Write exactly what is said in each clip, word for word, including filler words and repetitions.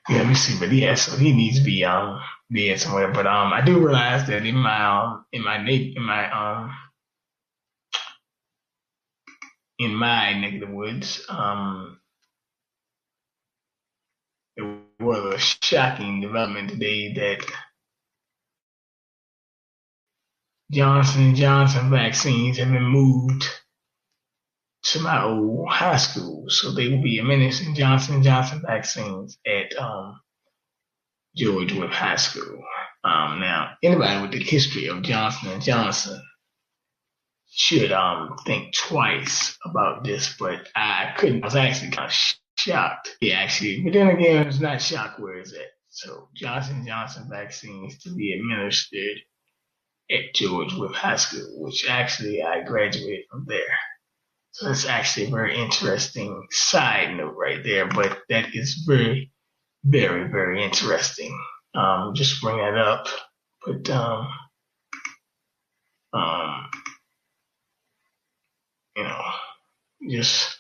Yeah, let me see. But yeah, so he needs to be um dead somewhere. But um, I do realize that in my um in my na- in my um in my neck of the woods, um, it was a shocking development today that Johnson and Johnson vaccines have been moved to my old high school, so they will be administering Johnson and Johnson vaccines at um George Webb High School. Um, now, anybody with the history of Johnson and Johnson should um think twice about this, but I couldn't. I was actually kind of shocked. Yeah, actually, but then again, it's not shocked where it's at. So Johnson and Johnson vaccines to be administered at George Webb High School, which actually I graduated from there. So that's actually a very interesting side note right there. But that is very, very, very interesting. Um, just bring that up. But um, um, you know, just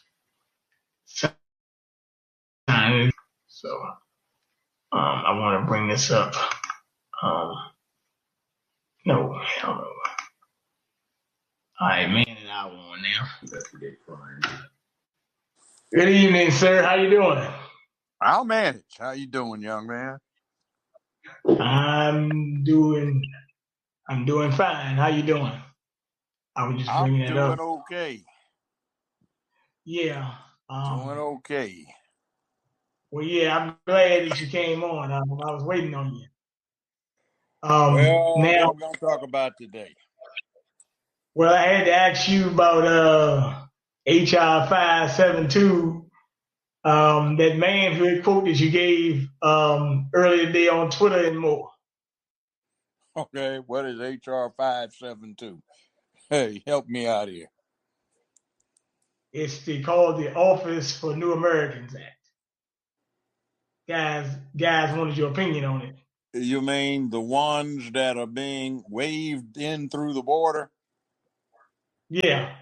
so um, I want to bring this up. Um, no, hell no. All right, man, and I on now. That's a good fun. Good evening, sir. How you doing? I'll manage. How you doing, young man? I'm doing. I'm doing fine. How you doing? I was just I'm bringing that up. doing okay. Yeah. Doing Um. okay. Well, yeah. I'm glad that you came on. Um, I was waiting on you. Um. Well, Now, what we gonna talk about today? well, I had to ask you about uh H R five seven two. Um, that manhood quote that you gave um earlier today on Twitter and more. Okay, what is H R five seven two? Hey, help me out here. It's the called the Office for New Americans Act. Guys, guys wanted your opinion on it. You mean the ones that are being waved in through the border? Yeah.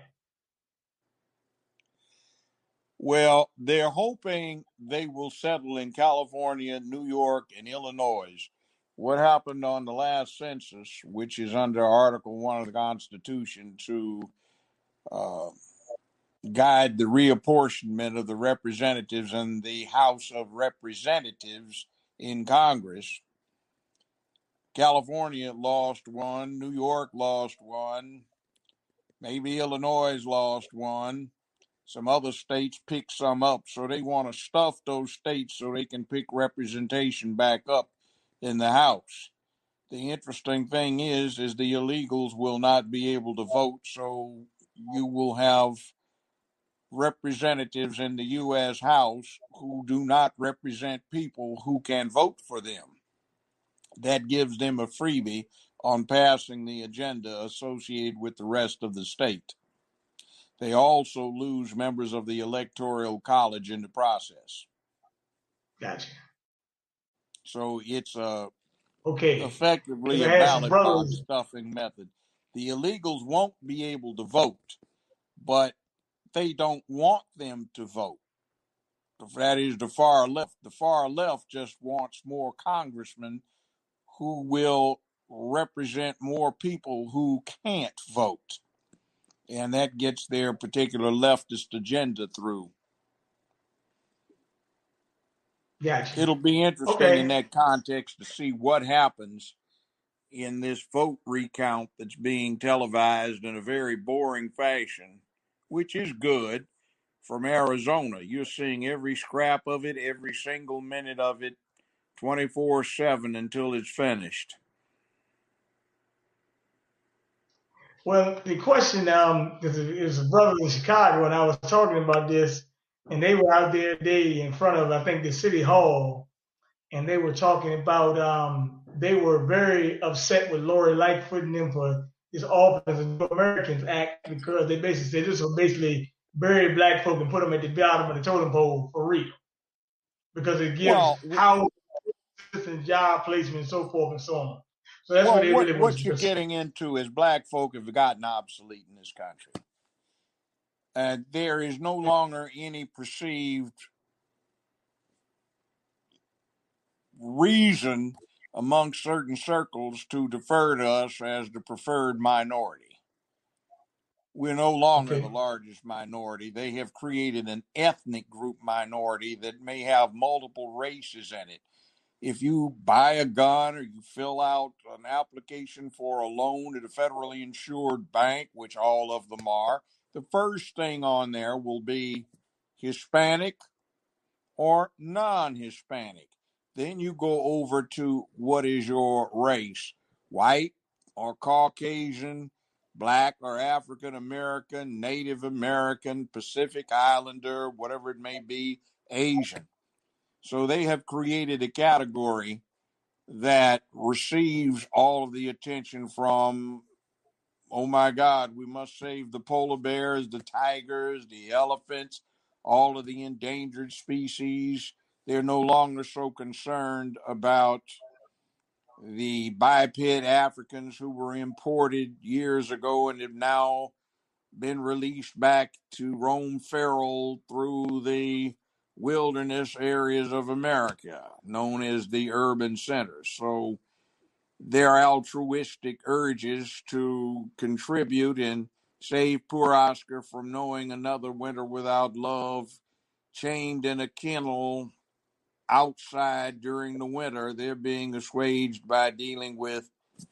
Well, they're hoping they will settle in California, New York, and Illinois. What happened on the last census, which is under Article One of the Constitution, to uh, guide the reapportionment of the representatives in the House of Representatives in Congress. California lost one, New York lost one, maybe Illinois lost one. Some other states picked some up, so they want to stuff those states so they can pick representation back up in the House. The interesting thing is, is the illegals will not be able to vote, so you will have representatives in the U S. House who do not represent people who can vote for them. That gives them a freebie on passing the agenda associated with the rest of the state. They also lose members of the Electoral College in the process. Gotcha. So it's a, Okay. Because effectively I a had some ballot box brothers. stuffing method. The illegals won't be able to vote, but they don't want them to vote. That is the far left. The far left just wants more congressmen who will represent more people who can't vote. And that gets their particular leftist agenda through. Gotcha. It'll be interesting in Okay. that context to see what happens in this vote recount that's being televised in a very boring fashion, which is good from Arizona. You're seeing every scrap of it, every single minute of it, twenty-four seven until it's finished. Well, the question, um, because it was a brother in Chicago, and I was talking about this, and they were out there today in front of, I think, the city hall, and they were talking about, um, they were very upset with Lori Lightfoot and them for this Office of New Americans Act because they basically said this will basically bury black folk and put them at the bottom of the totem pole for real because it gives Well, housing and job placement and so forth and so on. So that's what well, they what really want what to you're discuss. getting into is black folk have gotten obsolete in this country. And there is no longer any perceived reason among certain circles to defer to us as the preferred minority. We're no longer Okay. the largest minority. They have created an ethnic group minority that may have multiple races in it. If you buy a gun or you fill out an application for a loan at a federally insured bank, which all of them are, the first thing on there will be Hispanic or non-Hispanic. Then you go over to what is your race, white or Caucasian, black or African American, Native American, Pacific Islander, whatever it may be, Asian. So they have created a category that receives all of the attention from, oh my God, we must save the polar bears, the tigers, the elephants, all of the endangered species. They're no longer so concerned about the biped Africans who were imported years ago and have now been released back to roam feral through the wilderness areas of America, known as the urban centers. So their altruistic urges to contribute and save poor Oscar from knowing another winter without love, chained in a kennel outside during the winter, they're being assuaged by dealing with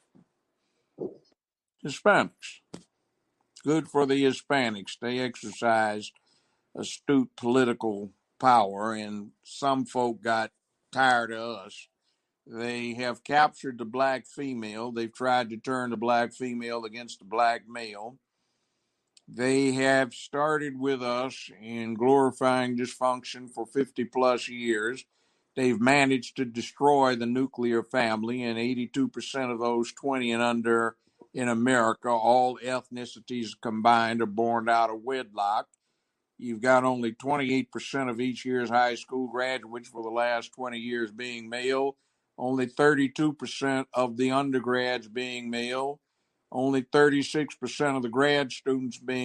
Hispanics. Good for the Hispanics. They exercise astute political power, and some folk got tired of us. They have captured the black female. They've tried to turn the black female against the black male. They have started with us in glorifying dysfunction for fifty plus years. They've managed to destroy the nuclear family, and eighty-two percent of those twenty and under in America, all ethnicities combined, are born out of wedlock. You've got only twenty-eight percent of each year's high school graduates for the last twenty years being male, only thirty-two percent of the undergrads being male, only thirty-six percent of the grad students being